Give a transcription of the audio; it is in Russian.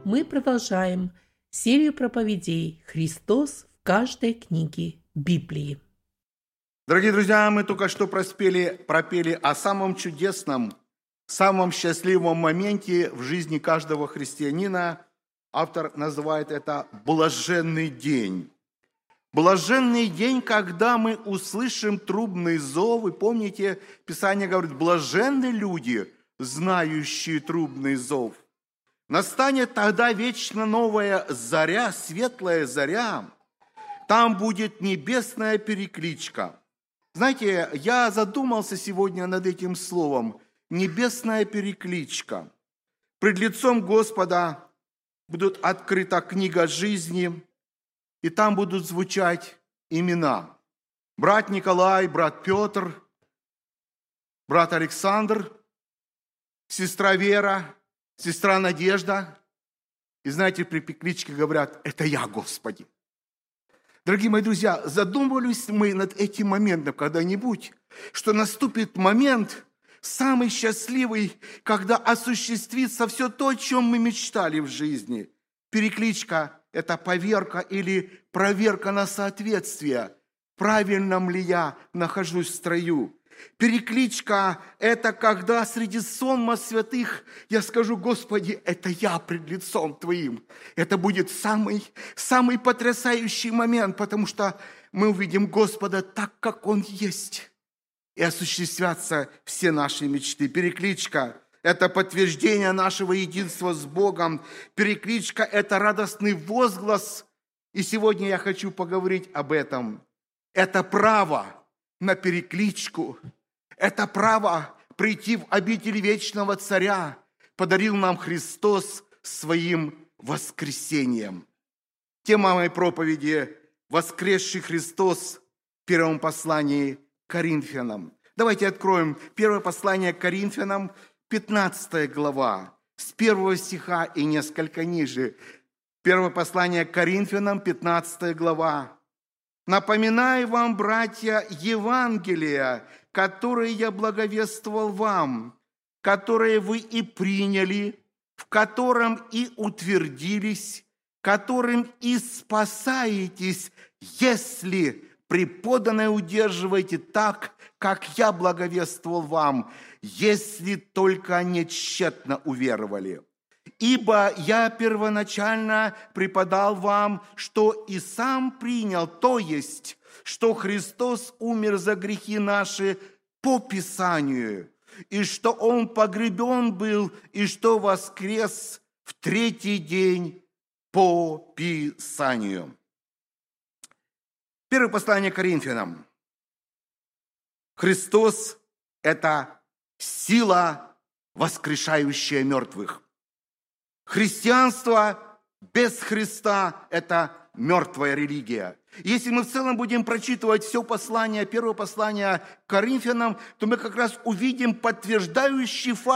Мы продолжаем серию проповедей «Христос в каждой книге Библии». Дорогие друзья, мы только что пропели о самом чудесном, самом счастливом моменте в жизни каждого христианина. Автор называет это «блаженный день». Блаженный день, когда мы услышим трубный зов. Вы помните, Писание говорит, блаженны люди, знающие трубный зов. Настанет тогда вечно новая заря, светлая заря. Там будет небесная перекличка. Знаете, я задумался сегодня над этим словом. Небесная перекличка. Пред лицом Господа будет открыта книга жизни, и там будут звучать имена. Брат Николай, брат Петр, брат Александр, сестра Вера, сестра Надежда. И знаете, при перекличке говорят, это я, Господи. Дорогие мои друзья, задумывались мы над этим моментом когда-нибудь, что наступит момент, самый счастливый, когда осуществится все то, о чем мы мечтали в жизни. Перекличка – это поверка или проверка на соответствие. Правильно ли я нахожусь в строю? Перекличка – это когда среди сонма святых я скажу, Господи, это я пред лицом Твоим. Это будет самый потрясающий момент, потому что мы увидим Господа так, как Он есть. И осуществятся все наши мечты. Перекличка – это подтверждение нашего единства с Богом. Перекличка – это радостный возглас. И сегодня я хочу поговорить об этом. Это право на перекличку. Это право прийти в обитель вечного Царя подарил нам Христос своим воскресением. Тема моей проповеди – «Воскресший Христос» в первом послании к Коринфянам. Давайте откроем первое послание к Коринфянам, 15 глава, с 1 стиха и несколько ниже. Первое послание к Коринфянам, 15 глава. «Напоминаю вам, братья, Евангелие, которое я благовествовал вам, которое вы и приняли, в котором и утвердились, которым и спасаетесь, если преподанное удерживаете так, как я благовествовал вам, если только не тщетно уверовали. Ибо я первоначально преподал вам, что и сам принял, то есть, что Христос умер за грехи наши по Писанию, и что Он погребен был, и что воскрес в третий день по Писанию». Первое послание к Коринфянам. Христос – это сила, воскрешающая мертвых. Христианство без Христа – это мертвая религия. Если мы в целом будем прочитывать все послание, первое послание к Коринфянам, то мы как раз увидим подтверждающий факт